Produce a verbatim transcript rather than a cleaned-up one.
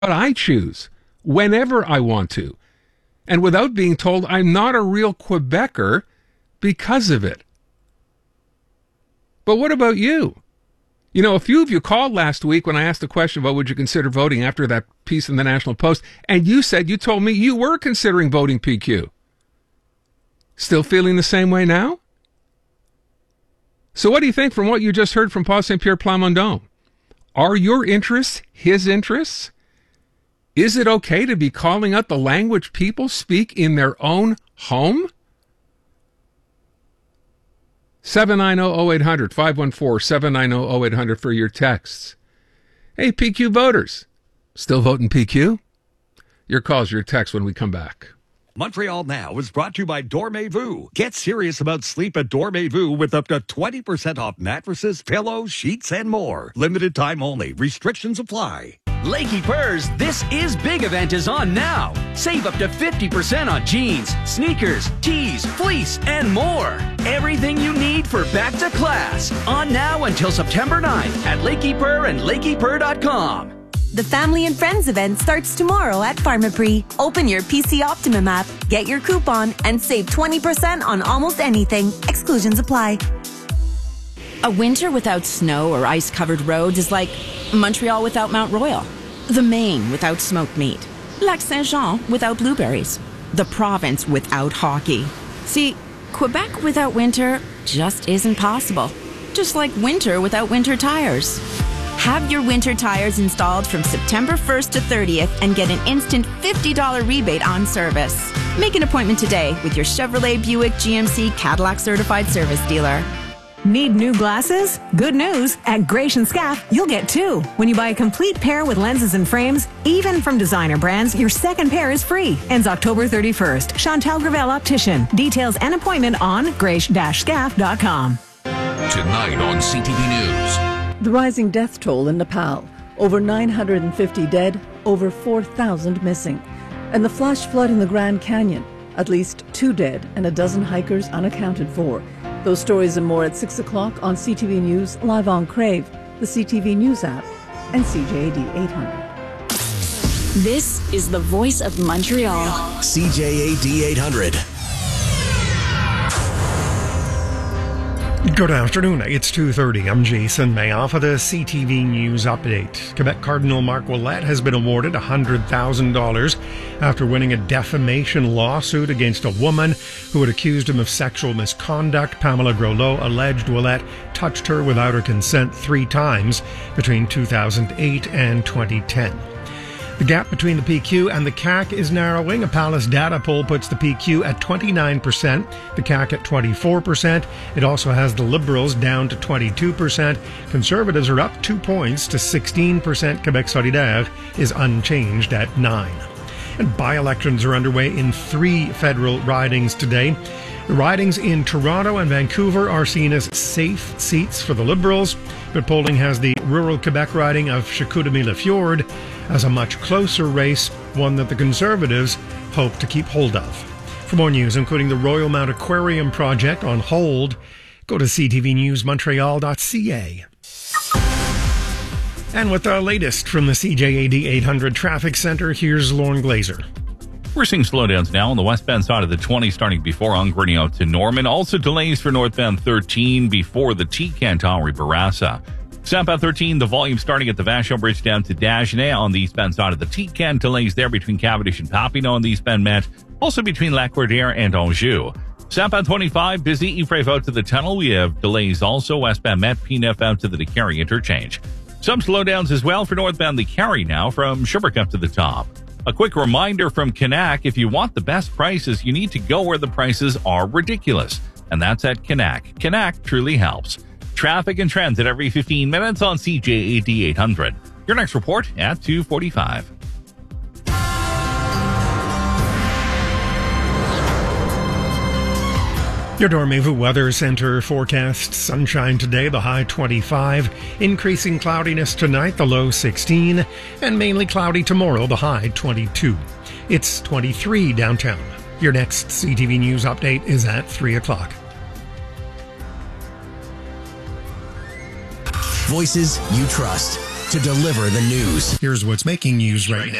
I choose whenever I want to, and without being told I'm not a real Quebecer because of it. But what about you? You know, a few of you called last week when I asked the question about would you consider voting after that piece in the National Post, and you said you told me you were considering voting P Q. Still feeling the same way now? So what do you think from what you just heard from Paul Saint Pierre Plamondon? Are your interests his interests? Is it okay to be calling out the language people speak in their own home? seven nine zero zero eight hundred, five one four, seven nine zero zero eight hundred for your texts. Hey, P Q voters, still voting P Q? Your calls, your texts when we come back. Montreal Now is brought to you by Dormez-vous. Get serious about sleep at Dormez-vous with up to twenty percent off mattresses, pillows, sheets, and more. Limited time only. Restrictions apply. Lakey Purrs, this is big event is on now. Save up to fifty percent on jeans, sneakers, tees, fleece, and more. Everything you need for back to class. On now until September ninth at Lakey Purr and lakey purr dot com. The Family and Friends event starts tomorrow at Pharmaprix. Open your P C Optimum app, get your coupon, and save twenty percent on almost anything. Exclusions apply. A winter without snow or ice-covered roads is like Montreal without Mount Royal, the Maine without smoked meat, Lac Saint-Jean without blueberries, the province without hockey. See, Quebec without winter just isn't possible. Just like winter without winter tires. Have your winter tires installed from September first to thirtieth and get an instant fifty dollars rebate on service. Make an appointment today with your Chevrolet, Buick, G M C, Cadillac certified service dealer. Need new glasses? Good news. At Gratian Scaff, you'll get two. When you buy a complete pair with lenses and frames, even from designer brands, your second pair is free. Ends October thirty-first. Chantal Gravel Optician. Details and appointment on grace dash scaff dot com. Tonight on C T V News. The rising death toll in Nepal. Over nine hundred fifty dead, over four thousand missing. And the flash flood in the Grand Canyon. At least two dead and a dozen hikers unaccounted for. Those stories and more at six o'clock on C T V News, live on Crave, the C T V News app, and C J A D eight hundred. This is the voice of Montreal. C J A D eight hundred. Good afternoon. It's two thirty. I'm Jason Mayoff for the C T V News Update. Quebec Cardinal Marc Ouellette has been awarded one hundred thousand dollars after winning a defamation lawsuit against a woman who had accused him of sexual misconduct. Pamela Groslo alleged Ouellette touched her without her consent three times between two thousand eight and twenty ten. The gap between the P Q and the C A Q is narrowing. A Palace data poll puts the P Q at twenty-nine percent, the C A Q at twenty-four percent. It also has the Liberals down to twenty-two percent. Conservatives are up two points to sixteen percent. Quebec Solidaire is unchanged at nine. And by-elections are underway in three federal ridings today. The ridings in Toronto and Vancouver are seen as safe seats for the Liberals, but polling has the rural Quebec riding of Chicoutimi-Le-Fjord as a much closer race, one that the Conservatives hope to keep hold of. For more news, including the Royal Mount Aquarium project on hold, go to c t v news montreal dot c a. And with the latest from the C J A D eight hundred Traffic Center, here's Lauren Glazer. We're seeing slowdowns now on the westbound side of the twenty, starting before Ungrini out to Norman. Also delays for northbound thirteen before the T-Cantari Barassa. Southbound thirteen, the volume starting at the Vachon Bridge down to Dagenet on the eastbound side of the T-Can. Delays there between Cavendish and Papineau on the eastbound Met. Also between Lac-Cordière and Anjou. Southbound twenty-five, busy. Ypres out to the tunnel. We have delays also westbound Met, P N F out to the DeCarry interchange. Some slowdowns as well for northbound DeCarry now from Sherbrooke up to the top. A quick reminder from Canac, if you want the best prices, you need to go where the prices are ridiculous. And that's at Canac. Canac truly helps. Traffic and trends at every fifteen minutes on C J A D eight hundred. Your next report at two forty-five. Your Dormez-vous Weather Center forecast sunshine today, the high twenty-five, increasing cloudiness tonight, the low sixteen, and mainly cloudy tomorrow, the high twenty-two. It's twenty-three downtown. Your next C T V News update is at three o'clock. Voices you trust. to deliver the news. Here's what's making news right now.